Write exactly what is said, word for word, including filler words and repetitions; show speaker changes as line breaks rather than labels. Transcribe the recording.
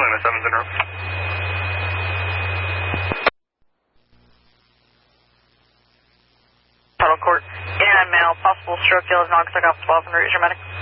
Luna seven's in room.
Tunnel court. In and male, possible stroke, yellow, non-contact off twelve, and route your medic.